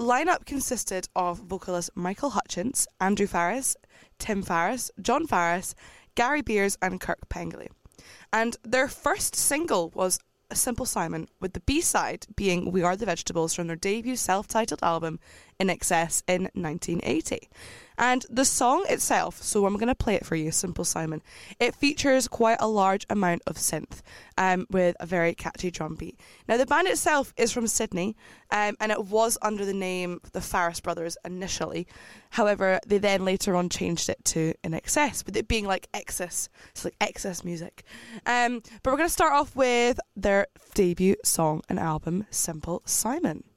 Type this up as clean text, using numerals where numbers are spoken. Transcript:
lineup consisted of vocalist Michael Hutchence, Andrew Farriss, Tim Farriss, John Farriss, Gary Beers and Kirk Pengilly. And their first single was Simple Simon, with the B-side being We Are the Vegetables from their debut self-titled album In Excess in 1980. And the song itself, so I'm going to play it for you, Simple Simon, it features quite a large amount of synth with a very catchy drum beat. Now the band itself is from Sydney and it was under the name the Farriss Brothers initially. However, they then later on changed it to In Excess, with it being like excess, so like excess music. But we're going to start off with their debut song and album, Simple Simon.